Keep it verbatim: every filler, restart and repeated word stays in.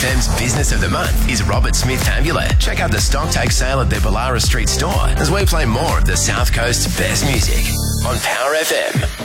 M's Business of the Month is Robert Smith Amulet. Check out the stock take sale at their Ballara Street store as we play more of the South Coast's best music on Power F M.